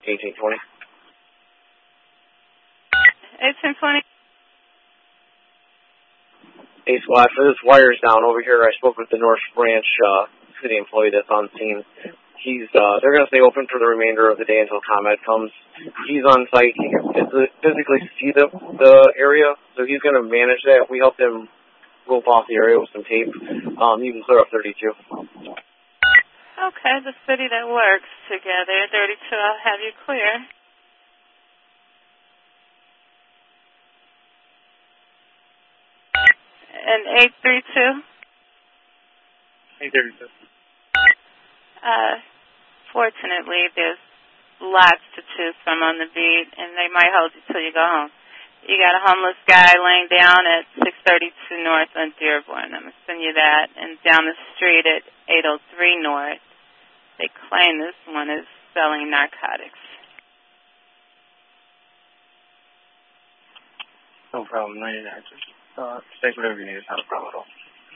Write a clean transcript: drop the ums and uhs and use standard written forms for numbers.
1820. 1820. Hey, Squad, for this wires down over here, I spoke with the North Branch city employee that's on scene. They're going to stay open for the remainder of the day until ComEd comes. He's on site. He can physically see the area, so he's going to manage that. We helped him rope off the area with some tape. You can clear up 32. Okay, the city that works together. 32, I'll have you clear. And 832? 832. Fortunately, there's lots to choose from on the beat, and they might hold you till you go home. You got a homeless guy laying down at 632 North on Dearborn. I'm going to send you that. And down the street at 803 North, they claim this one is selling narcotics. No problem. 99. Take whatever you need. It's not a problem at all.